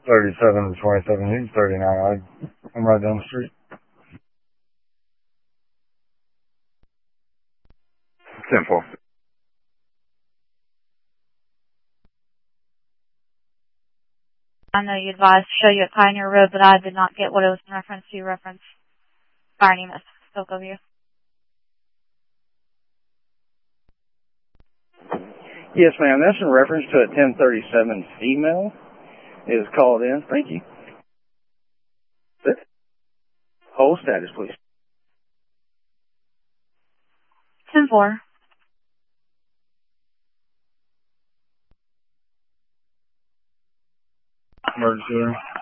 37 to 27. He's 39. I'm right down the street. 10-4. I know you advised to show you at Pioneer Road, but I did not get what it was in reference to. Reference fire name that spoke of you. Yes, ma'am. That's in reference to a 1037 female is called in. Thank you. Hold status, please. 10-4. Emergency room.